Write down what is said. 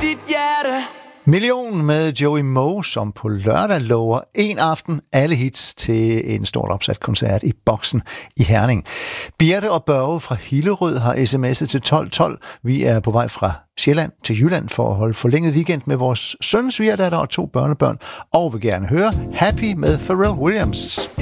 dit hjerte. Million med Joey Moe, som på lørdag lover en aften alle hits til en stort opsat koncert i Boksen i Herning. Birte og Børge fra Hillerød har sms'et til 1212. Vi er på vej fra Sjælland til Jylland for at holde forlænget weekend med vores søn, svigerdatter og 2 børnebørn, og vil gerne høre Happy med Pharrell Williams.